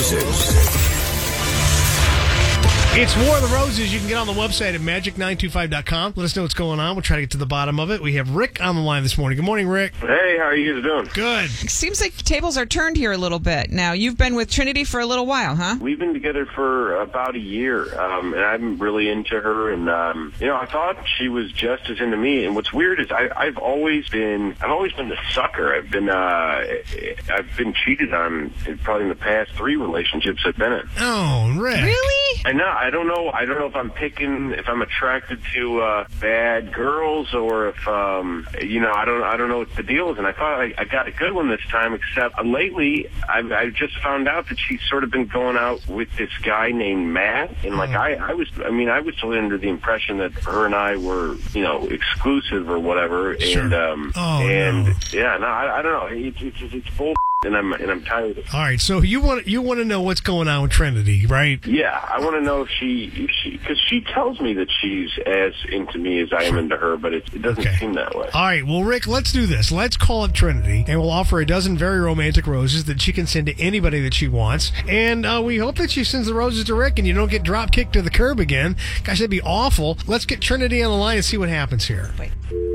Roses. It's War of the Roses. You can get on the website at magic925.com. Let us know what's going on. We'll try to get to the bottom of it. We have Rick on the line this morning. Good morning, Rick. Hey, how are you guys doing? Good. Seems like tables are turned here a little bit. Now, you've been with Trinity for a little while, huh? We've been together for about a year, and I'm really into her. And I thought she was just as into me. And what's weird is I've always been the sucker. I've been cheated on probably in the past 3 relationships I've been in. Oh, Rick. Really? I know. I don't know if I'm attracted to bad girls or if I don't know what the deal is. And I thought I got a good one this time. Except lately, I've just found out that she's sort of been going out with this guy named Matt. And I was still under the impression that her and I were exclusive or whatever. Sure. And no. yeah, no, I don't know. It's bull. And I'm tired of it. All right, so you want to know what's going on with Trinity, right? Yeah, I want to know if because she tells me that she's as into me as I am into her, but it doesn't seem that way. All right, well, Rick, let's do this. Let's call up Trinity, and we'll offer a dozen very romantic roses that she can send to anybody that she wants. And we hope that she sends the roses to Rick and you don't get drop kicked to the curb again. Gosh, that'd be awful. Let's get Trinity on the line and see what happens here. Wait.